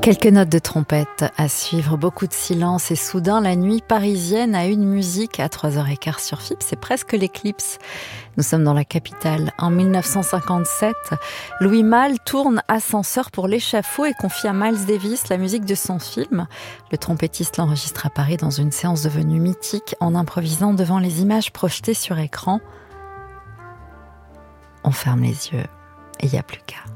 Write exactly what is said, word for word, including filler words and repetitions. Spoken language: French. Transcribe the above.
Quelques notes de trompette à suivre, beaucoup de silence et soudain la nuit parisienne a une musique à trois heures quinze sur F I P, c'est presque l'éclipse. Nous sommes dans la capitale. En mille neuf cent cinquante-sept, Louis Malle tourne Ascenseur pour l'échafaud et confie à Miles Davis la musique de son film. Le trompettiste l'enregistre à Paris dans une séance devenue mythique en improvisant devant les images projetées sur écran. On ferme les yeux et il n'y a plus qu'à.